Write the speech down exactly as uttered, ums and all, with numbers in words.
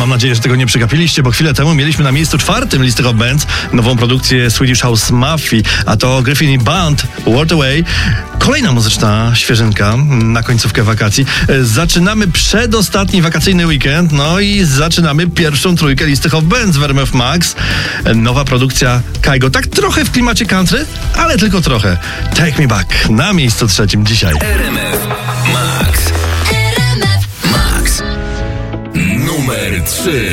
mam nadzieję, że tego nie przegapiliście, bo chwilę temu mieliśmy na miejscu czwartym listy of Bands nową produkcję Swedish House Mafia, a to Gryphon i Band, World Away. Kolejna muzyczna świeżynka na końcówkę wakacji. Zaczynamy przedostatni wakacyjny weekend, no i zaczynamy pierwszą trójkę listy of Bands w R M F Max. Nowa produkcja Kygo, tak trochę w klimacie country, ale tylko trochę. Take Me Back na miejscu trzecim dzisiaj. R M F Max. R M F Max. Numer trzy.